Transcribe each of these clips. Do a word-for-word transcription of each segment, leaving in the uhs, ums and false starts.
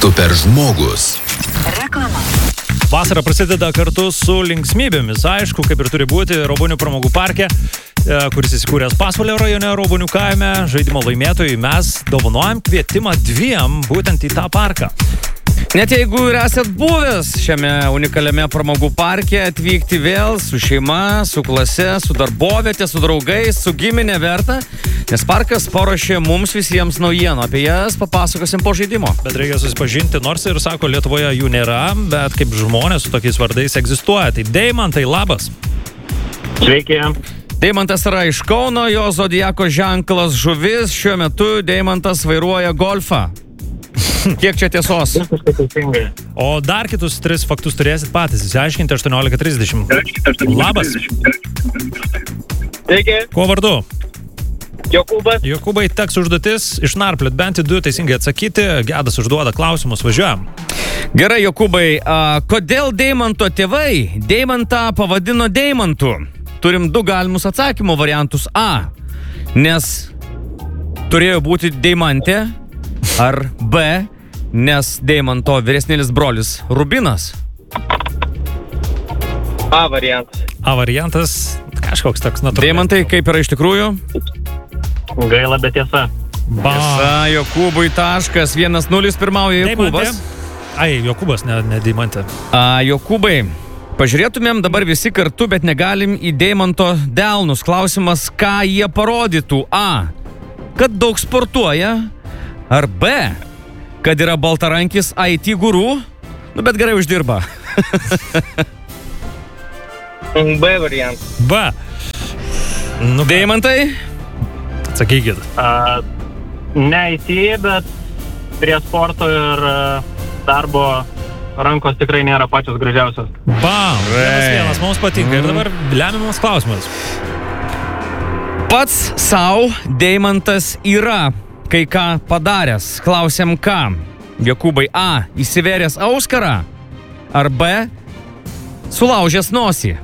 Super žmogus. Reklama. Vasara prasideda kartu su linksmybėmis. Aišku, kaip ir turi būti Raubonių pramogų parke, kuris įsikūręs Pasvalio rajone, Raubonių kaime. Žaidimo laimėtojai mes dovanojam kvietimą dviem būtent į tą parką. Net jeigu ir esat buvęs šiame unikaliame pramogų parke, atvykti vėl su šeima, su klase, su darbovietė, su draugais, su giminė verta, nes parkas paruošė mums visiems naujienų. Apie jas papasakosim po žaidimo. Bet reikia susipažinti, nors ir sako, Lietuvoje jų nėra, bet kaip žmonės su tokiais vardais egzistuoja. Tai Deimantai, labas. Sveiki. Deimantas yra iš Kauno, jo zodiako ženklas žuvis. Šiuo metu Deimantas vairuoja golfą. Kiek čia tiesos? O dar kitus tris faktus turėsit patys įsiaiškinti aštuoniolika trisdešimt. Labas. Sveiki. Kuo vardu? Jokūbas. Jokūbai, teks užduotis išnarpliot bent į du teisingai atsakyti. Gedas užduoda klausimus, važiuojam. Gerai, Jokūbai, a, kodėl Deimanto tėvai Deimantą pavadino Deimantu? Turim du galimus atsakymų variantus. A. Nes turėjo būti Deimantė. Ar B, nes Deimanto vyresnėlis brolis Rubinas? A variantas. A variantas, kažkoks toks natūralus. Deimantai, kaip yra iš tikrųjų? Gaila, bet tiesa. Ba. Tiesa, Jokūbui taškas. vienas nulis pirmauja Jokūbas. Deimantė. Ai, Jokūbas, ne, ne Deimantė. A, Jokūbai, pažiūrėtumėm dabar visi kartu, bet negalim į Deimanto delnus. Klausimas, ką jie parodytų? A, kad daug sportuoja. Ar B, kad yra baltarankis I T guru, nu bet gerai uždirba. B variantas. B. Nu, Deimantai? Atsakykit. A, ne I T, bet prie sporto ir a, darbo rankos tikrai nėra pačios gražiausios. Bam! Vienas vienas, mums patinka. Ir dabar lemiamas klausimas. Pats sau Deimantas yra kai ką padaręs. Klausiam ką? Jokūbai, A, įsivėręs auskarą, ar B, sulaužęs nosį?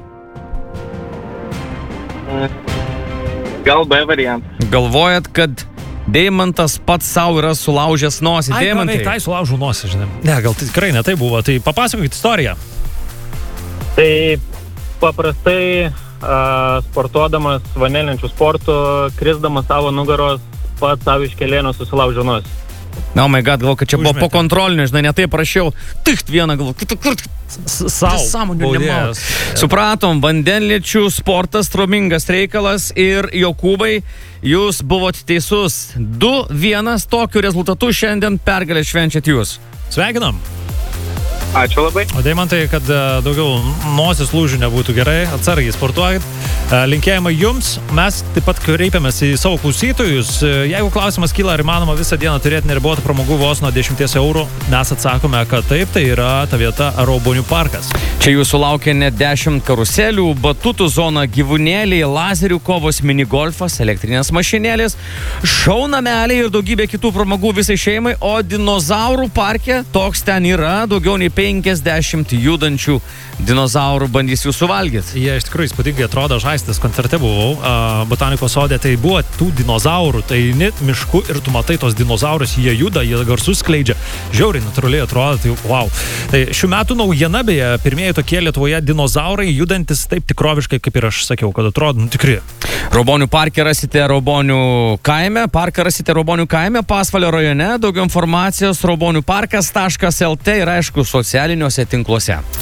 Gal B variantas. Galvojat, kad Deimantas pats savo yra sulaužęs nosį? Ai, Deimantai? tai sulaužų nosį, žinai. Ne, gal tai tikrai ne tai buvo. Tai papasakokit istoriją. Tai paprastai a, sportuodamas vanelinčių sportų, krisdamas savo nugaros, pats savo iš kelėnio susilaužė nosį. Na, oh my god, galvo, kad čia buvo Užmetė. po kontrolinio, žinai, ne taip prašiau. Tikt vieną galvo. Sau. Supratom, vandenliečių sportas, tromingas reikalas ir Jokūbai, jūs buvot teisus. du vienas tokiu rezultatu šiandien pergalę švenčiat jūs. Sveikinam. Ačiū labai. O Deimantai, kad uh, daugiau nosis lūžių nebūtų gerai, atsargiai sportuokit. Uh, linkėjimai jums. Mes taip pat kreipiamės į savo klausytojus. Uh, jeigu klausimas kyla, ar įmanoma visą dieną turėti neribotą pramogų vos nuo dešimties eurų, mes atsakome, kad taip, tai yra ta vieta Raubonių parkas. Čia jūsų laukia net dešimt karuselių, batutų zona, gyvūnėliai, lazerių kovos, minigolfas, elektrinės mašinėlės, šou nameliai ir daugybė kitų pramogų visai šeimai, o dinozaurų parke toks ten yra, daugiau nei penkiasdešimt judančių dinozaurų bandys jūs suvalgyti. Jie iš tikrųjų įspūdingai atrodo, žaistės koncerte buvau, uh, botanikos sode, tai buvo tų dinozaurų, tai net mišku ir tu matai tos dinozaurus, jie juda, jie garsus skleidžia, žiauriai natūraliai atrodo, tai wow. Tai šių metų naujiena, beje, pirmieji tokie Lietuvoje dinozaurai judantis taip tikroviškai, kaip ir aš sakiau, kad atrodo, nu tikri. Raubonių parke rasite Raubonių kaime, parką rasite Raubonių kaime, Pasvalio rajone, daugiau informacijos raubonių parkas taškas lt ir aišku socialiniuose tinkluose.